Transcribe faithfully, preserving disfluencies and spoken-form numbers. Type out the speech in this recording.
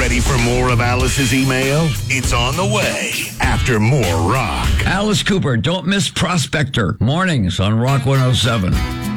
Ready for more of Alice's email? It's on the way after more rock. Alice Cooper, don't miss Prospector. Mornings on Rock one oh seven.